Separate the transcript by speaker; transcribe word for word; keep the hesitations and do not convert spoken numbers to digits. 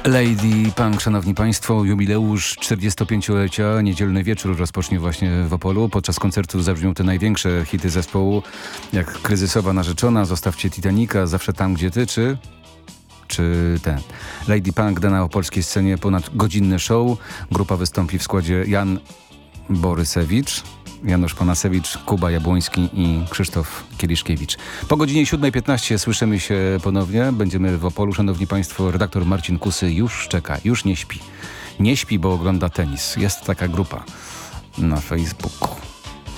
Speaker 1: Lady Punk, szanowni państwo, jubileusz czterdziestopięciolecia, niedzielny wieczór rozpocznie właśnie w Opolu. Podczas koncertu zabrzmią te największe hity zespołu, jak Kryzysowa narzeczona, Zostawcie Titanica, Zawsze tam, gdzie ty, czy... czy ten. Lady Punk da na opolskiej scenie ponad godzinny show. Grupa wystąpi w składzie Jan Borysewicz, Janusz Panasewicz, Kuba Jabłoński i Krzysztof Kieliszkiewicz. Po godzinie siódmej piętnaście słyszymy się ponownie. Będziemy w Opolu. Szanowni państwo, redaktor Marcin Kusy już czeka, już nie śpi. Nie śpi, bo ogląda tenis. Jest taka grupa na Facebooku.